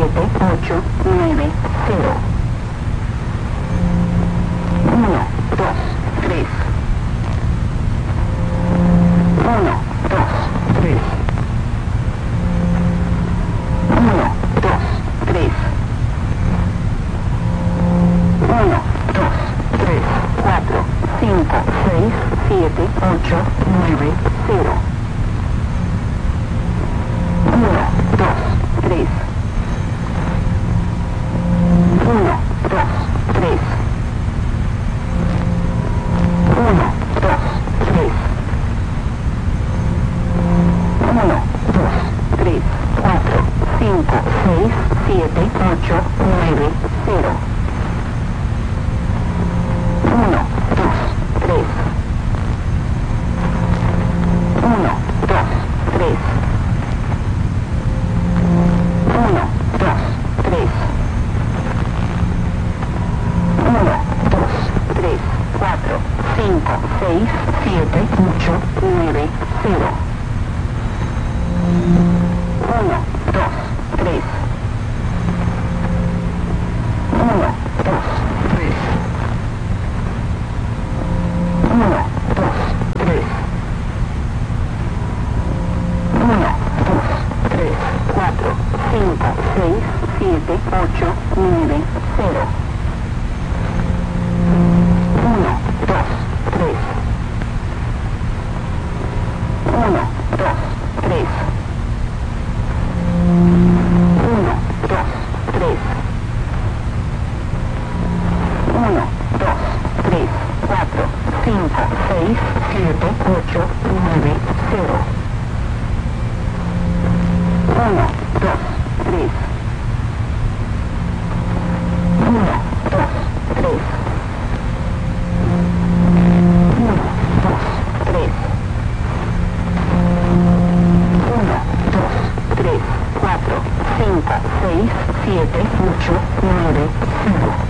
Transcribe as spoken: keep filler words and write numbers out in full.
siete, ocho, nueve, cero. uno, dos, tres. uno, dos, tres. uno, dos, tres. uno, dos, tres, cuatro, cinco, seis, siete, ocho, nueve, cero. uno, dos, tres. uno, dos, tres. uno, dos, tres. uno, dos, tres, cuatro, cinco, seis, siete, ocho, nueve, cero. uno, dos, tres. uno, dos, tres. uno, dos, tres. uno, dos, tres, cuatro, cinco, seis, siete, ocho, nueve, cero. uno, dos, tres. uno, dos, tres. uno, dos, tres. uno, dos, tres, cuatro, cinco, seis, siete, ocho, nueve, cero. uno, dos, tres. uno, dos, tres. uno, dos, tres. uno, dos, tres, cuatro, cinco, seis, siete, ocho, nueve, cero. uno, dos, tres. uno, dos, tres. uno, dos, tres. uno, dos, tres, cuatro, cinco, seis, siete, ocho, nueve, cero.